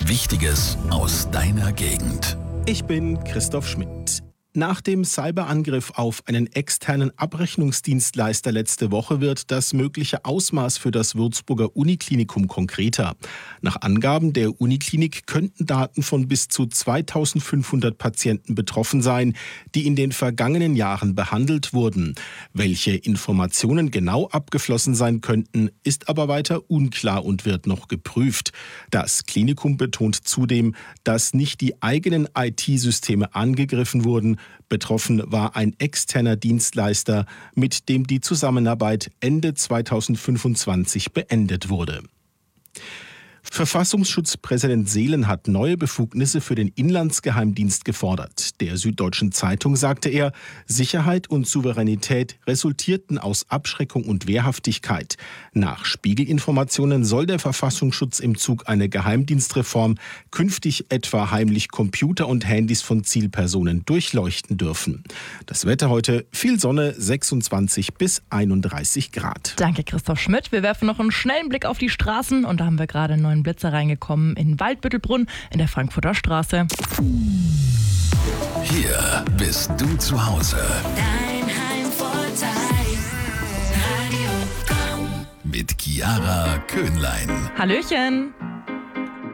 Wichtiges aus deiner Gegend. Ich bin Christoph Schmidt. Nach dem Cyberangriff auf einen externen Abrechnungsdienstleister letzte Woche wird das mögliche Ausmaß für das Würzburger Uniklinikum konkreter. Nach Angaben der Uniklinik könnten Daten von bis zu 2500 Patienten betroffen sein, die in den vergangenen Jahren behandelt wurden. Welche Informationen genau abgeflossen sein könnten, ist aber weiter unklar und wird noch geprüft. Das Klinikum betont zudem, dass nicht die eigenen IT-Systeme angegriffen wurden. Betroffen war ein externer Dienstleister, mit dem die Zusammenarbeit Ende 2025 beendet wurde. Verfassungsschutzpräsident Seelen hat neue Befugnisse für den Inlandsgeheimdienst gefordert. Der Süddeutschen Zeitung sagte er, Sicherheit und Souveränität resultierten aus Abschreckung und Wehrhaftigkeit. Nach Spiegelinformationen soll der Verfassungsschutz im Zug einer Geheimdienstreform künftig etwa heimlich Computer und Handys von Zielpersonen durchleuchten dürfen. Das Wetter heute: viel Sonne, 26 bis 31 Grad. Danke, Christoph Schmidt. Wir werfen noch einen schnellen Blick auf die Straßen und da haben wir gerade einen neuen Blitzer reingekommen in Waldbüttelbrunn in der Frankfurter Straße. Hier bist du zu Hause. Dein Heimvorteil, Radio Komm. Mit Chiara Köhnlein. Hallöchen!